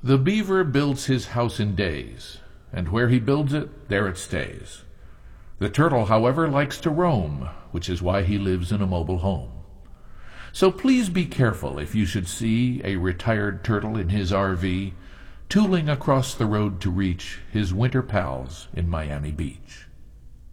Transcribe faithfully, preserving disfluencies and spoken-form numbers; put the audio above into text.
The beaver builds his house in days, and where he builds it, there it stays. The turtle, however, likes to roam, which is why he lives in a mobile home. So please be careful if you should see a retired turtle in his R V tooling across the road to reach his winter pals in Miami Beach.